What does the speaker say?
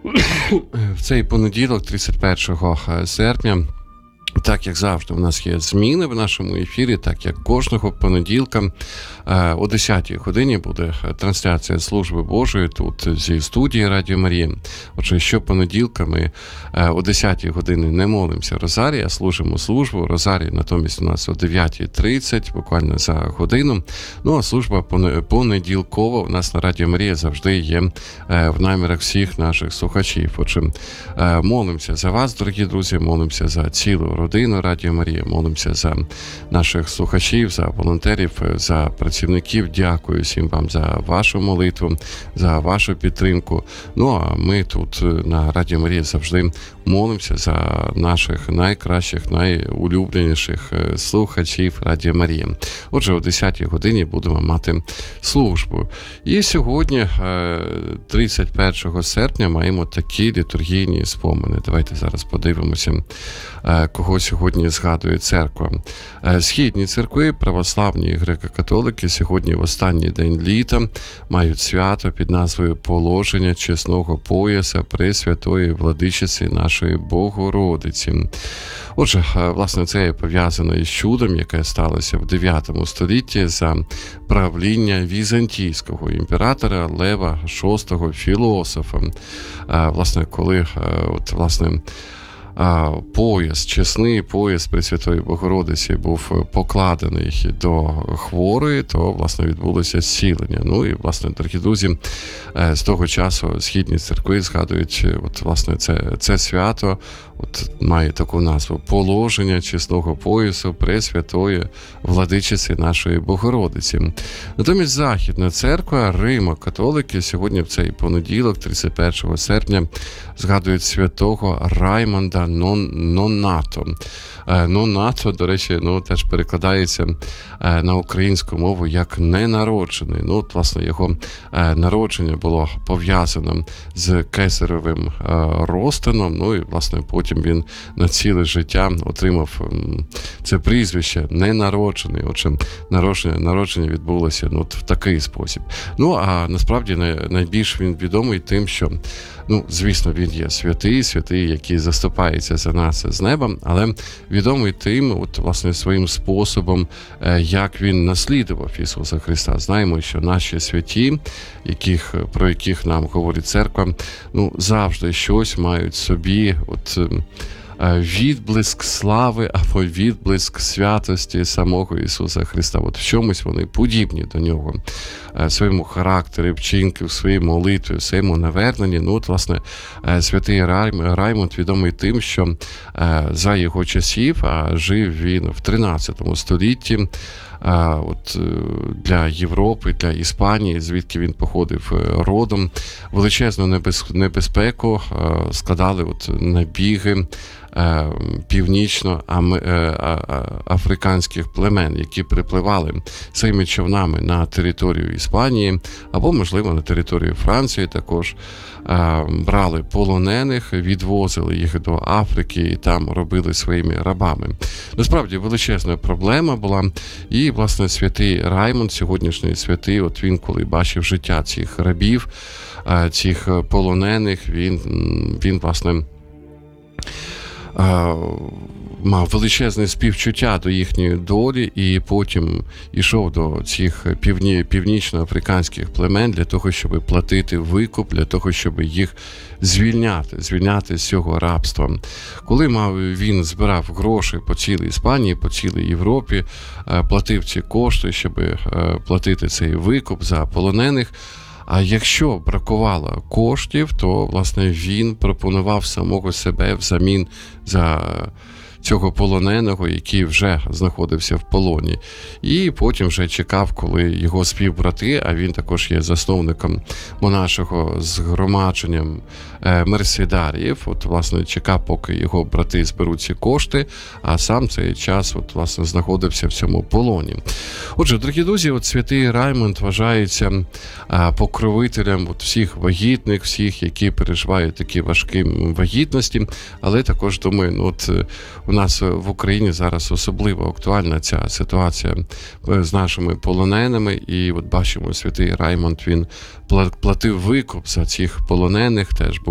В цей понеділок, 31 серпня, так як завжди, у нас є зміни в нашому ефірі, так як кожного понеділка о 10-й годині буде трансляція служби Божої тут зі студії Радіо Марія. Отже, щопонеділка ми о 10-й годині не молимося Розарії, а служимо службу. Розарій натомість у нас о 9:30, буквально за годину. Ну, а служба понеділкова у нас на Радіо Марія завжди є в намірах всіх наших слухачів. Отже, молимося за вас, дорогі друзі, молимося за цілу родину Радіо Марія, молимося за наших слухачів, за волонтерів, за працівників. Дякую всім вам за вашу молитву, за вашу підтримку. Ну, а ми тут на Радіо Марія завжди молимося за наших найкращих, найулюбленіших слухачів Радіо Марія. Отже, о 10-й годині будемо мати службу. І сьогодні, 31 серпня, маємо такі літургійні спомини. Давайте зараз подивимося, кого сьогодні згадує церква. Східні церкви, православні і греко-католики, сьогодні в останній день літа мають свято під назвою «Положення чесного пояса Пресвятої Владичиці нашої Богородиці». Отже, власне, це пов'язано із чудом, яке сталося в 9 столітті за правління візантійського імператора Лева VI філософа. Власне, коли пояс, чесний пояс Пресвятої Богородиці був покладений до хворої, то, власне, відбулося зцілення. Ну і, власне, дорогі друзі, з того часу східні церкви згадують, власне, це свято, має таку назву «Положення чесного поясу Пресвятої Владичиці нашої Богородиці». Натомість Західна церква, Римо-католики, сьогодні в цей понеділок, 31 серпня, згадують святого Раймонда Ноннато. Ноннато, до речі, теж перекладається на українську мову як «ненароджений». Власне, його народження було пов'язано з кесаревим розтином, і, власне, потім він на ціле життя отримав це прізвище «ненароджений». Отже, народження відбулося в такий спосіб. А насправді найбільш він відомий тим, що, звісно, він є святий, який заступається за нас з неба, але відомий тим, власне, своїм способом, як він наслідував Ісуса Христа. Знаємо, що наші святі, про яких нам говорить церква, завжди щось мають собі, відблиск слави або відблиск святості самого Ісуса Христа. В чомусь вони подібні до нього. В своєму характері, вчинки, в своїй молитві, в своєму наверненні. Власне, святий Раймонд відомий тим, що за його часів, а жив він в 13 столітті, для Європи, для Іспанії, звідки він походив родом, величезну небезпеку складали набіги північно-африканських племен, які припливали своїми човнами на територію Іспанії, або, можливо, на територію Франції також, брали полонених, відвозили їх до Африки і там робили своїми рабами. Насправді, величезна проблема була, і, власне, святий Раймонд, сьогоднішній святий, він, коли бачив життя цих рабів, цих полонених, він власне, мав величезне співчуття до їхньої долі, і потім йшов до цих північноафриканських племен для того, щоб платити викуп, для того, щоб їх звільняти з цього рабства. Коли він збирав гроші по цілій Іспанії, по цілій Європі, платив ці кошти, щоб платити цей викуп за полонених, а якщо бракувало коштів, то, власне, він пропонував самого себе взамін за цього полоненого, який вже знаходився в полоні. І потім вже чекав, коли його співбрати, а він також є засновником монашого згромадження мерседаріїв, власне, чекав, поки його брати зберуть ці кошти, а сам цей час, власне, знаходився в цьому полоні. Отже, дорогі друзі, святий Раймонд вважається покровителем всіх вагітних, всіх, які переживають такі важкі вагітності, але також, думаю, у нас в Україні зараз особливо актуальна ця ситуація з нашими полоненими, і бачимо, святий Раймонд, він платив викуп за цих полонених, теж